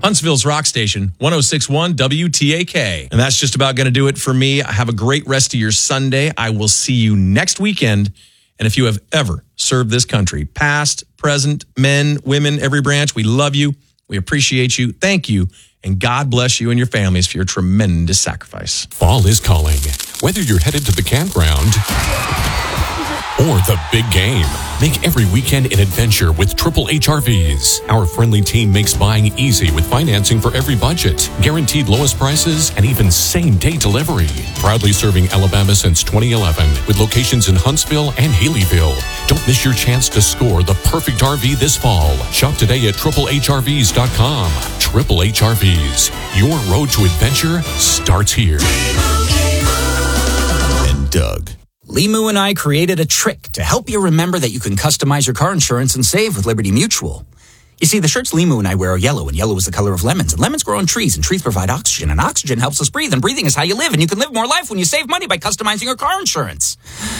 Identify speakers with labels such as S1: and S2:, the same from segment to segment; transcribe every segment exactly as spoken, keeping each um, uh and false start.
S1: Huntsville's Rock Station, one oh six point one W T A K. And that's just about going to do it for me. Have a great rest of your Sunday. I will see you next weekend. And if you have ever served this country, past, present, men, women, every branch, we love you. We appreciate you. Thank you. And God bless you and your families for your tremendous sacrifice.
S2: Fall is calling. Whether you're headed to the campground or the big game, make every weekend an adventure with Triple H R Vs. Our friendly team makes buying easy with financing for every budget, guaranteed lowest prices, and even same-day delivery. Proudly serving Alabama since twenty eleven with locations in Huntsville and Haleyville. Don't miss your chance to score the perfect R V this fall. Shop today at triple h r vs dot com. Triple H R Vs. Your road to adventure starts here.
S3: And Doug. Limu and I created a trick to help you remember that you can customize your car insurance and save with Liberty Mutual. You see, the shirts Limu and I wear are yellow, and yellow is the color of lemons. And lemons grow on trees, and trees provide oxygen, and oxygen helps us breathe, and breathing is how you live, and you can live more life when you save money by customizing your car insurance.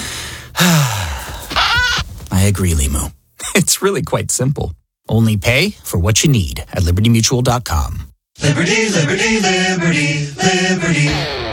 S3: I agree, Limu. It's really quite simple. Only pay for what you need at liberty mutual dot com.
S4: Liberty, liberty, liberty, liberty.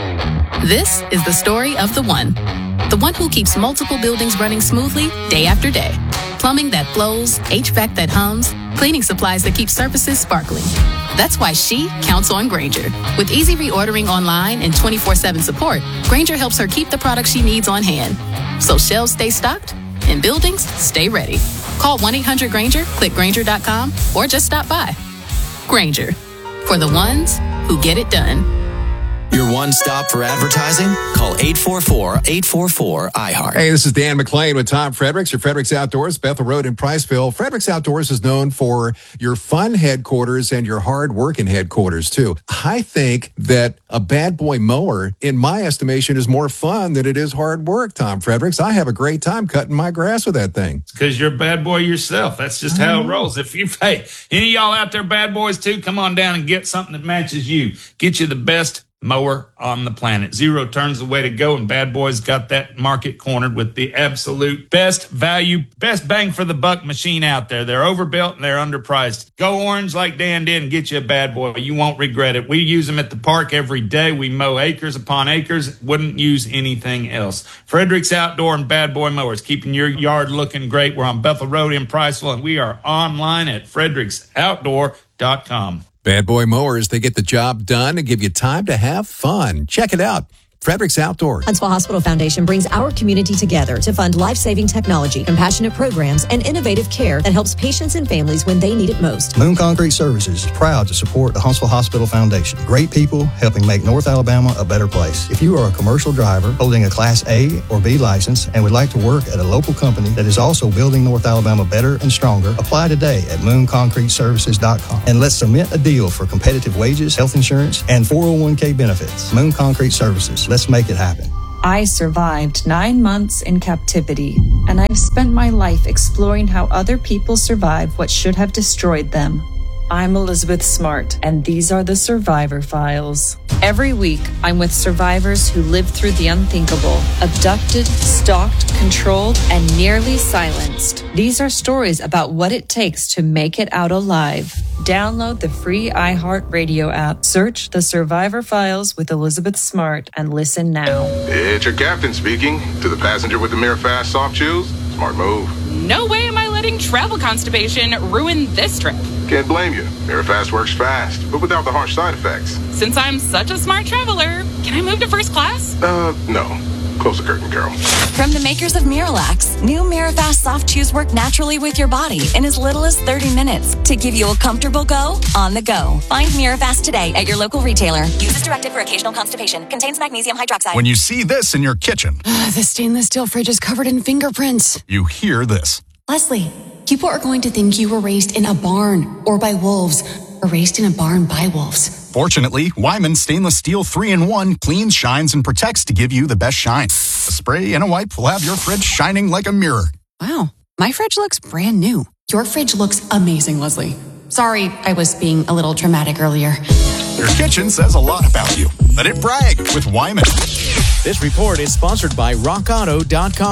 S5: This is the story of the one. The one who keeps multiple buildings running smoothly day after day. Plumbing that flows, H V A C that hums, cleaning supplies that keep surfaces sparkling. That's why she counts on Grainger. With easy reordering online and twenty-four seven support, Grainger helps her keep the products she needs on hand. So shelves stay stocked and buildings stay ready. Call one eight hundred Grainger, click Grainger dot com, or just stop by. Grainger, for the ones who get it done.
S6: Your one stop for advertising? Call eight four four, eight four four, I heart.
S7: Hey, this is Dan McClain with Tom Fredericks, your Fredericks Outdoors, Bethel Road in Priceville. Fredericks Outdoors is known for your fun headquarters and your hard working headquarters, too. I think that a bad boy mower, in my estimation, is more fun than it is hard work, Tom Fredericks. I have a great time cutting my grass with that thing.
S8: Because you're a bad boy yourself. That's just how it rolls. If you, hey, any of y'all out there bad boys too, come on down and get something that matches you. Get you the best mower on the planet. Zero Turn's the way to go, and Bad Boy's got that market cornered with the absolute best value, best bang for the buck machine out there. They're overbuilt and they're underpriced. Go orange like Dan did and get you a Bad Boy. You won't regret it. We use them at the park every day. We mow acres upon acres. Wouldn't use anything else. Fredericks Outdoor and Bad Boy Mowers, keeping your yard looking great. We're on Bethel Road in Priceville, and we are online at fredericks outdoor dot com.
S7: Bad Boy Mowers, they get the job done and give you time to have fun. Check it out. Fredericks Outdoor.
S9: Huntsville Hospital Foundation brings our community together to fund life-saving technology, compassionate programs, and innovative care that helps patients and families when they need it most.
S10: Moon Concrete Services is proud to support the Huntsville Hospital Foundation. Great people helping make North Alabama a better place. If you are a commercial driver holding a Class A or B license and would like to work at a local company that is also building North Alabama better and stronger, apply today at moon concrete services dot com and let's cement a deal for competitive wages, health insurance, and four oh one k benefits. Moon Concrete Services. Let's make it happen.
S11: I survived nine months in captivity, and I've spent my life exploring how other people survive what should have destroyed them. I'm Elizabeth Smart, and these are the Survivor Files. Every week, I'm with survivors who lived through the unthinkable, abducted, stalked, controlled, and nearly silenced. These are stories about what it takes to make it out alive. Download the free iHeartRadio app, search The Survivor Files with Elizabeth Smart, and listen now.
S12: It's your captain speaking. To the passenger with the Mirror Fast soft chews, smart move.
S13: No way am I letting travel constipation ruin this trip.
S12: Can't blame you. Mirror Fast works fast, but without the harsh side effects.
S13: Since I'm such a smart traveler, can I move to first class?
S12: Uh, no. Close the curtain, Carol.
S14: From the makers of Miralax, new Mirafast soft chews work naturally with your body in as little as thirty minutes to give you a comfortable go on the go. Find Mirafast today at your local retailer. Use as directed for occasional constipation. Contains magnesium hydroxide.
S15: When you see this in your kitchen,
S16: the stainless steel fridge is covered in fingerprints.
S15: You hear this.
S16: Leslie, people are going to think you were raised in a barn or by wolves or raised in a barn by wolves.
S15: Fortunately, Wyman Stainless Steel three in one cleans, shines, and protects to give you the best shine. A spray and a wipe will have your fridge shining like a mirror.
S16: Wow, my fridge looks brand new. Your fridge looks amazing, Leslie. Sorry, I was being a little dramatic earlier.
S15: Your kitchen says a lot about you. Let it brag with Wyman.
S17: This report is sponsored by rock auto dot com.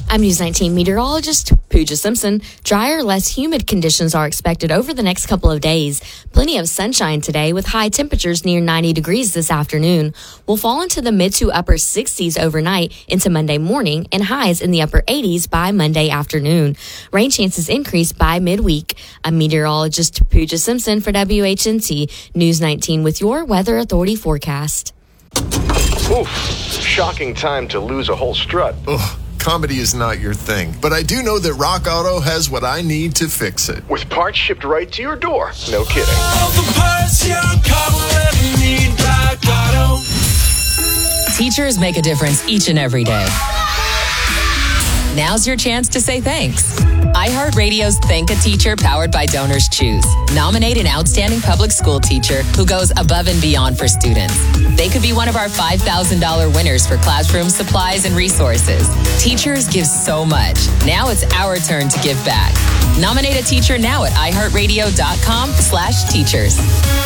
S17: I'm News nineteen meteorologist Pooja Simpson. Drier, less humid conditions are expected over the next couple of days. Plenty of sunshine today with high temperatures near ninety degrees this afternoon. We'll fall into the mid to upper sixties overnight into Monday morning and highs in the upper eighties by Monday afternoon. Rain chances increase by midweek. I'm meteorologist Pooja Simpson for W H N T News nineteen with your Weather Authority forecast.
S18: Oof, shocking time to lose a whole strut.
S19: Ugh. Comedy is not your thing, but I do know that Rock Auto has what I need to fix it.
S18: With parts shipped right to your door. No kidding.
S4: All the parts your car will ever need, Rock Auto.
S20: Teachers make a difference each and every day. Now's your chance to say thanks. iHeartRadio's Thank a Teacher powered by Donors Choose. Nominate an outstanding public school teacher who goes above and beyond for students. They could be one of our five thousand dollars winners for classroom supplies and resources. Teachers give so much. Now it's our turn to give back. Nominate a teacher now at iHeartRadio.com slash teachers.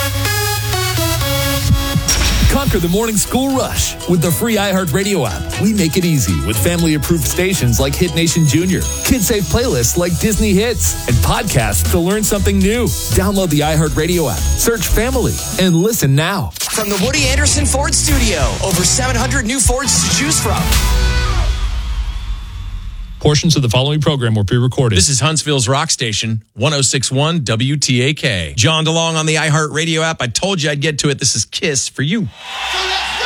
S21: Conquer the morning school rush with the free iHeartRadio app. We make it easy with family-approved stations like Hit Nation Junior, kid-safe playlists like Disney Hits, and podcasts to learn something new. Download the iHeartRadio app, search Family, and listen now.
S6: From the Woody Anderson Ford Studio, over seven hundred new Fords to choose from.
S1: Portions of the following program were pre-recorded. This is Huntsville's rock station, one oh six point one W T A K. John DeLong on the iHeartRadio app. I told you I'd get to it. This is Kiss for you.
S4: So let's